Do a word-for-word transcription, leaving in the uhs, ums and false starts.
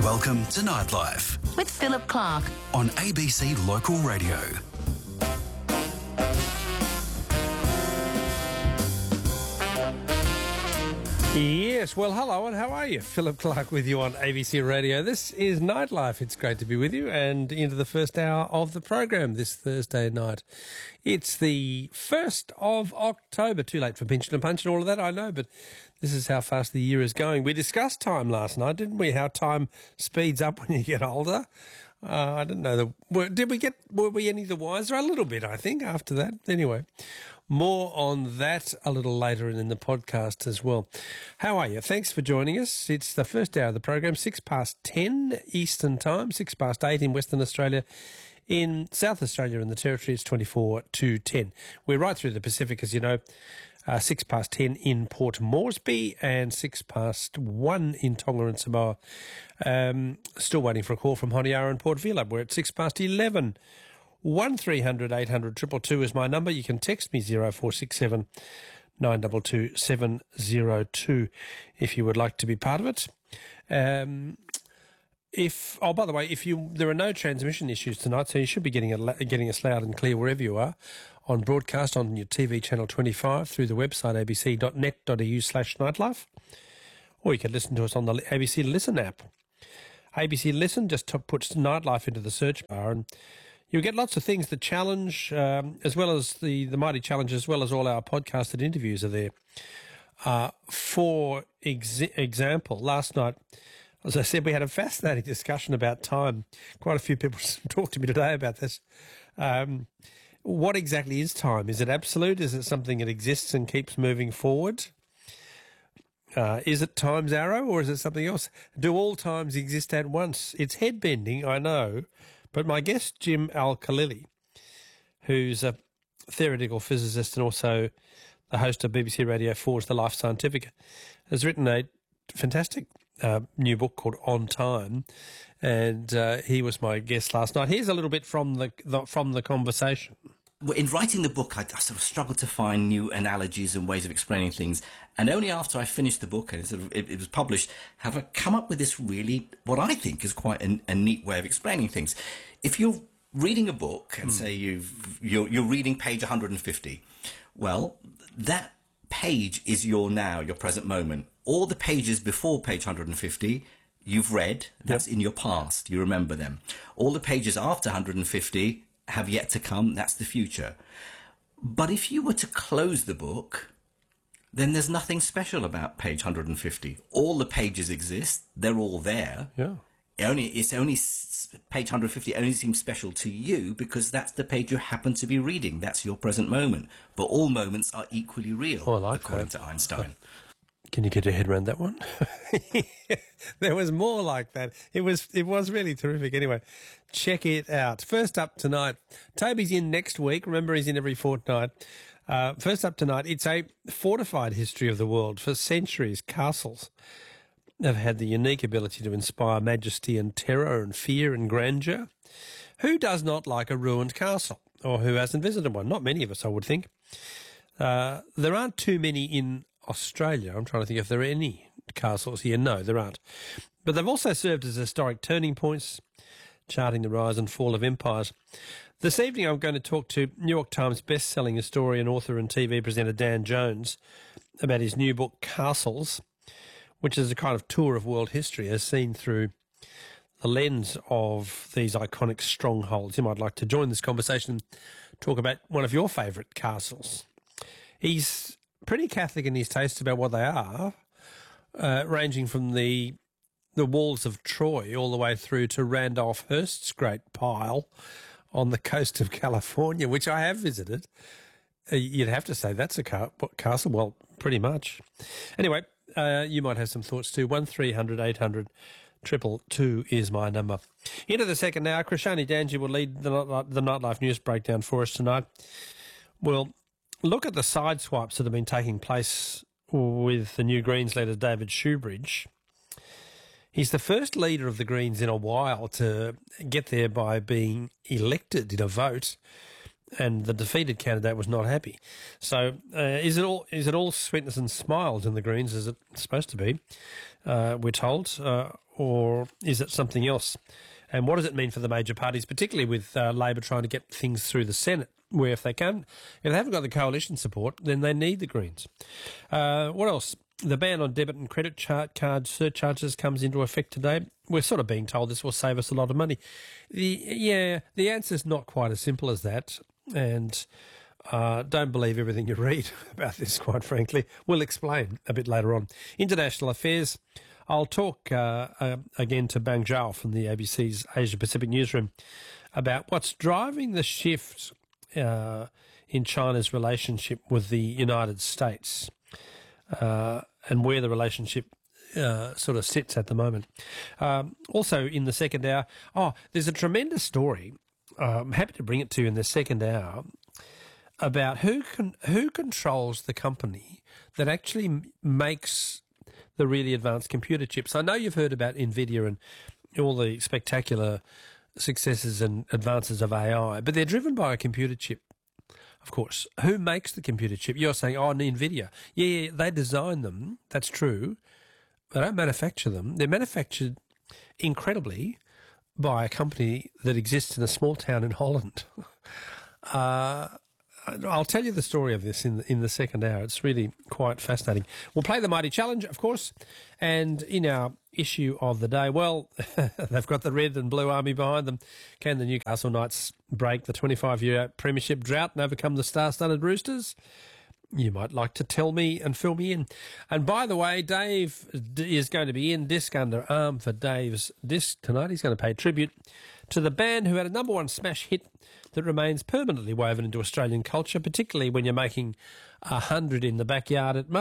Welcome to Nightlife with Philip Clark on A B C Local Radio. Yes, well, hello and how are you? Philip Clark with you on A B C Radio. This is Nightlife. It's great to be with you and into the first hour of the program this Thursday night. It's the first of October. Too late for pinch and punch and all of that, I know, but this is how fast the year is going. We discussed time last night, didn't we? How time speeds up when you get older. Uh, I don't know. The, were, did we get, were we any the wiser? A little bit, I think, after that. Anyway, more on that a little later in the podcast as well. How are you? Thanks for joining us. It's the first hour of the program, six past ten Eastern Time, six past eight in Western Australia. In South Australia and the Territory, it's twenty-four to ten. We're right through the Pacific, as you know. Uh, six past ten in Port Moresby and six past one in Tonga and Samoa. Um, still waiting for a call from Honiara and Port Vila. We're at six past eleven. one three hundred eight hundred two two two is my number. You can text me zero four six seven nine two two seven zero two if you would like to be part of it. Um, if oh, by the way, if you there are no transmission issues tonight, so you should be getting a, getting us loud and clear wherever you are. On broadcast on your T V channel twenty-five through the website a b c dot net dot a u slash nightlife, or you can listen to us on the A B C Listen app. A B C Listen just t- puts Nightlife into the search bar, and you'll get lots of things. The challenge, um, as well as the, the Mighty Challenge, as well as all our podcasted interviews are there. Uh, for ex- example, last night, as I said, we had a fascinating discussion about time. Quite a few people talked to me today about this. Um, what exactly is time? Is it absolute? Is it something that exists and keeps moving forward? Uh, is it time's arrow or is it something else? Do all times exist at once? It's head-bending, I know, but my guest, Jim Al-Khalili, who's a theoretical physicist and also the host of B B C Radio four's The Life Scientific, has written a fantastic uh, new book called On Time, and uh, he was my guest last night. Here's a little bit from the, the from the conversation. In writing the book, I, I sort of struggled to find new analogies and ways of explaining things. And only after I finished the book and it, sort of, it, it was published, have I come up with this really, what I think is quite a, a neat way of explaining things. If you're reading a book and mm. say you've, you're, you're reading page one hundred fifty, well, that page is your now, your present moment. All the pages before page one hundred fifty, you've read, that's yep. in your past, you remember them. All the pages after one hundred fifty have yet to come, that's the future. But if you were to close the book, then there's nothing special about page one hundred fifty. All the pages exist, they're all there. Yeah. It only, it's only, page one hundred fifty only seems special to you because that's the page you happen to be reading. That's your present moment. But all moments are equally real, oh, I like according that. to Einstein. Can you get your head around that one? There was more like that. It was it was really terrific. Anyway, check it out. First up tonight, Toby's in next week. Remember, he's in every fortnight. Uh, first up tonight, it's a fortified history of the world. For centuries, castles have had the unique ability to inspire majesty and terror and fear and grandeur. Who does not like a ruined castle, or who hasn't visited one? Not many of us, I would think. Uh, there aren't too many in Australia. I'm trying to think if there are any castles here. No, there aren't. But they've also served as historic turning points, charting the rise and fall of empires. This evening I'm going to talk to New York Times best-selling historian, author and T V presenter Dan Jones about his new book, Castles, which is a kind of tour of world history as seen through the lens of these iconic strongholds. You might like to join this conversation and talk about one of your favourite castles. He's pretty Catholic in his taste about what they are, uh, ranging from the the walls of Troy all the way through to Randolph Hearst's great pile on the coast of California, which I have visited. Uh, you'd have to say that's a ca- castle. Well, pretty much. Anyway, uh, you might have some thoughts too. one three hundred eight hundred two two two is my number. Into the second hour, Krishani Danji will lead the, the Nightlife News breakdown for us tonight. We'll look at the side swipes that have been taking place with the new Greens leader, David Shoebridge. He's the first leader of the Greens in a while to get there by being elected in a vote, and the defeated candidate was not happy. So uh, is it all is it all sweetness and smiles in the Greens, as it's supposed to be, uh, we're told, uh, or is it something else? And what does it mean for the major parties, particularly with uh, Labor trying to get things through the Senate, where if they can, if they haven't got the coalition support, then they need the Greens. Uh, what else? The ban on debit and credit chart card surcharges comes into effect today. We're sort of being told this will save us a lot of money. The yeah, the answer's not quite as simple as that, and uh, don't believe everything you read about this, quite frankly. We'll explain a bit later on. International affairs. I'll talk uh, uh, again to Bang Zhao from the A B C's Asia Pacific newsroom about what's driving the shift uh, in China's relationship with the United States uh, and where the relationship uh, sort of sits at the moment. Um, also in the second hour, oh, there's a tremendous story. Uh, I'm happy to bring it to you in the second hour about who can, who controls the company that actually m- makes the really advanced computer chips. I know you've heard about NVIDIA and all the spectacular successes and advances of A I, but they're driven by a computer chip, of course. Who makes the computer chip? You're saying, oh, NVIDIA. Yeah, yeah, they design them. That's true. They don't manufacture them. They're manufactured incredibly by a company that exists in a small town in Holland. Uh, I'll tell you the story of this in the, in the second hour. It's really quite fascinating. We'll play the Mighty Challenge, of course, and in our issue of the day, well, they've got the red and blue army behind them. Can the Newcastle Knights break the twenty-five-year premiership drought and overcome the star-studded Roosters? You might like to tell me and fill me in. And by the way, Dave is going to be in Disc Under Arm for Dave's Disc tonight. He's going to pay tribute to the band who had a number one smash hit that remains permanently woven into Australian culture, particularly when you're making a hundred in the backyard at